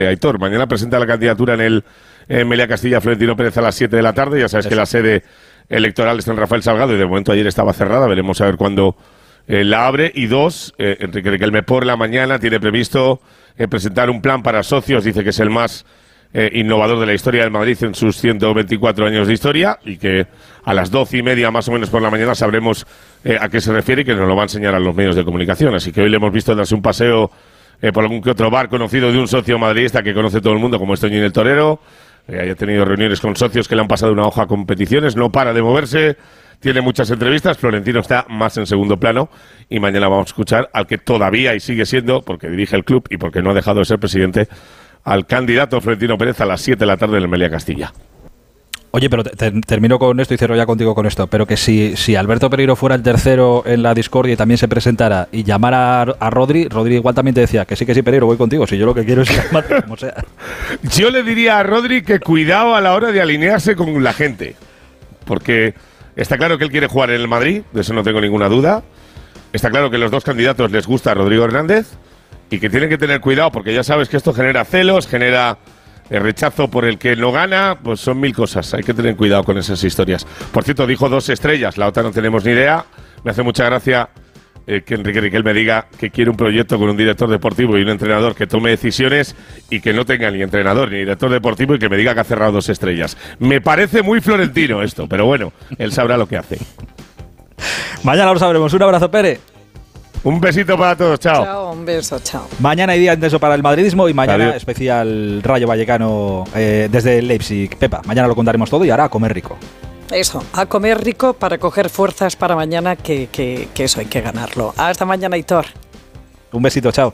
Aitor, mañana presenta la candidatura en Meliá Castilla Florentino Pérez a las 7 de la tarde. Ya sabes que la sede electoral está en Rafael Salgado y de momento ayer estaba cerrada. Veremos a ver cuándo la abre. Y dos, Enrique Riquelme por la mañana tiene previsto presentar un plan para socios. Dice que es el más innovador de la historia del Madrid en sus 124 años de historia y que a las 12:30 más o menos por la mañana sabremos a qué se refiere y que nos lo va a enseñar a los medios de comunicación. Así que hoy le hemos visto darse un paseo por algún que otro bar conocido de un socio madridista que conoce todo el mundo, como es Toñín el Torero. Haya tenido reuniones con socios que le han pasado una hoja a competiciones, no para de moverse, tiene muchas entrevistas. Florentino está más en segundo plano y mañana vamos a escuchar al que todavía y sigue siendo, porque dirige el club y porque no ha dejado de ser presidente, al candidato Florentino Pérez a las 7 de la tarde en el Meliá Castilla. Oye, pero termino con esto y cierro ya contigo con esto, pero que si Alberto Pereiro fuera el tercero en la discordia y también se presentara y llamara a Rodri igual también te decía que sí, Pereiro, voy contigo, si yo lo que quiero es llamarte como sea. Yo le diría a Rodri que cuidado a la hora de alinearse con la gente, porque está claro que él quiere jugar en el Madrid, de eso no tengo ninguna duda. Está claro que los dos candidatos les gusta a Rodrigo Hernández y que tienen que tener cuidado porque ya sabes que esto genera celos, genera el rechazo por el que no gana, pues son mil cosas. Hay que tener cuidado con esas historias. Por cierto, dijo 2 estrellas, la otra no tenemos ni idea. Me hace mucha gracia que Enrique Riquelme diga que quiere un proyecto con un director deportivo y un entrenador que tome decisiones y que no tenga ni entrenador ni director deportivo y que me diga que ha cerrado 2 estrellas. Me parece muy florentino esto, pero bueno, él sabrá lo que hace. Mañana lo sabremos. Un abrazo, Pere. Un besito para todos, chao. Chao, un beso, chao. Mañana hay día intenso para el madridismo y mañana Adiós. especial Rayo Vallecano desde Leipzig. Pepa, mañana lo contaremos todo y ahora a comer rico. Eso, a comer rico para coger fuerzas para mañana, que eso hay que ganarlo. Hasta mañana, Aitor. Un besito, chao.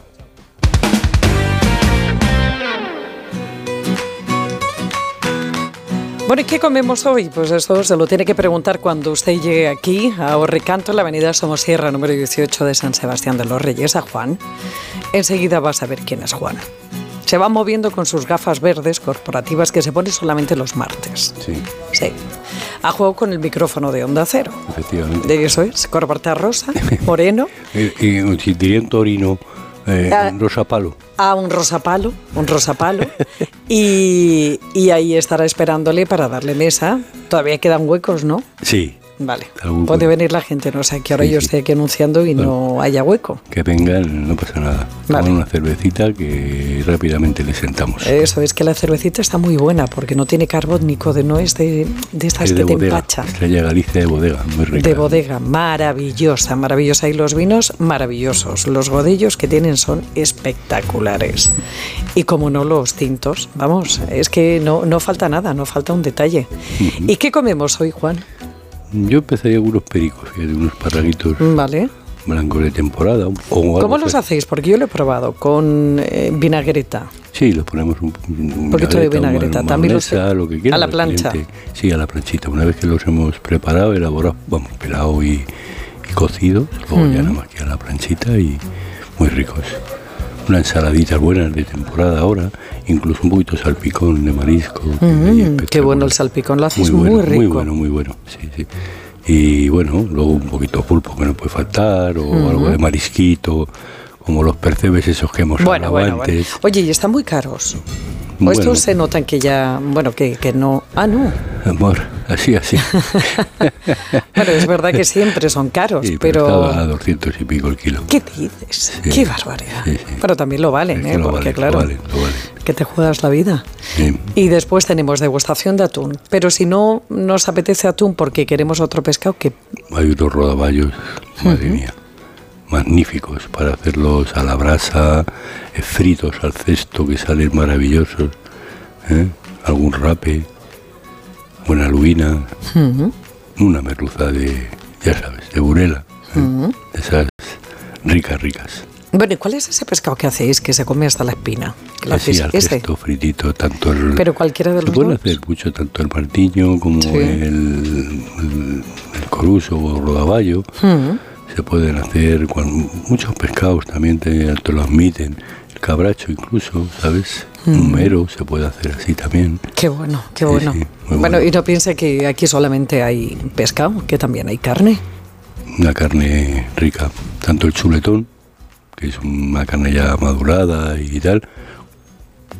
Bueno, ¿y qué comemos hoy? Pues eso se lo tiene que preguntar cuando usted llegue aquí, a Orricanto, en la avenida Somosierra, número 18 de San Sebastián de los Reyes, a Juan. Enseguida vas a ver quién es Juan. Se va moviendo con sus gafas verdes corporativas que se pone solamente los martes. Sí. Ha jugado con el micrófono de Onda Cero. Efectivamente. De eso es, corbata rosa, moreno. Y si diría en Torino, un rosapalo. Un rosapalo. y ahí estará esperándole para darle mesa. Todavía quedan huecos, ¿no? Sí. Vale. Puede venir la gente, no sé a qué hora yo estoy aquí anunciando y no haya hueco. Que vengan, no pasa nada. Vale. Toman una cervecita que rápidamente les sentamos. Eso, es que la cervecita está muy buena porque no tiene carbónico, no es de estas que te empacha. Estrella Galicia de bodega, muy rica. De bodega, maravillosa. Y los vinos maravillosos. Los godellos que tienen son espectaculares. Y como no, los tintos, vamos, es que no falta nada, no falta un detalle. ¿Y qué comemos hoy, Juan? Yo empezaría con unos pericos, unos parraguitos Vale. blancos de temporada. ¿Cómo los hacéis? Porque yo lo he probado con vinagreta. Sí, los ponemos un poquito de vinagreta. También lo que quieran. A la plancha. Sí, a la planchita. Una vez que los hemos preparado, elaborado, pelado y cocido, luego ya nada más que a la planchita y muy ricos. Unas ensaladitas buenas de temporada ahora, incluso un poquito de salpicón de marisco. Qué bueno el salpicón, lo haces muy rico. Muy bueno, sí. Y bueno, luego un poquito de pulpo que no puede faltar, o algo de marisquito, como los percebes esos que hemos hablado antes. Oye, y están muy caros. O estos se notan que ya, que no. No. Amor, así. Bueno, es verdad que siempre son caros, sí, pero estaba a 200 y pico el kilo. ¿Qué dices? Sí. Qué barbaridad. Sí. Pero también lo valen, porque claro, lo vale. que te juegas la vida. Sí. Y después tenemos degustación de atún. Pero si no nos apetece atún porque queremos otro pescado, ¿qué? Hay unos rodaballos, madre mía, magníficos para hacerlos a la brasa, fritos al cesto que salen maravillosos, algún rape, buena lubina, una merluza de, ya sabes, de burela, de esas ricas. Bueno, ¿y cuál es ese pescado que hacéis que se come hasta la espina? Así al cesto, fritito, tanto el... Pero cualquiera de los dos. Se pueden hacer mucho, tanto el martiño como el coruso o rodaballo. Se pueden hacer con muchos pescados también, te lo admiten. El cabracho incluso, ¿sabes? Un mero se puede hacer así también. Qué bueno. Sí, bueno, y no piense que aquí solamente hay pescado, que también hay carne. Una carne rica, tanto el chuletón, que es una carne ya madurada y tal,